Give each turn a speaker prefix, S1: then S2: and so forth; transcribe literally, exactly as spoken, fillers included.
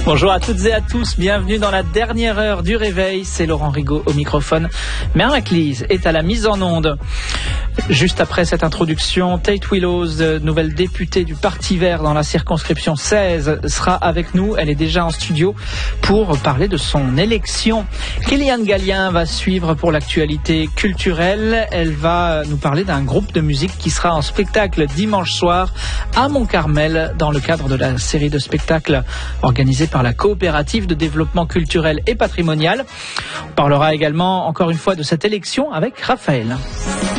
S1: Bonjour à toutes et à tous, bienvenue dans la dernière heure du réveil, c'est Laurent Rigaud au microphone. Mère Maclise est à la mise en onde. Juste après cette introduction, Tate Willows, nouvelle députée du Parti Vert dans la circonscription seize, sera avec nous. Elle est déjà en studio pour parler de son élection. Kéliane Gallien va suivre pour l'actualité culturelle. Elle va nous parler d'un groupe de musique qui sera en spectacle dimanche soir à Mont-Carmel dans le cadre de la série de spectacles organisée par la coopérative de développement culturel et patrimonial. On parlera également encore une fois de cette élection avec Raphaël.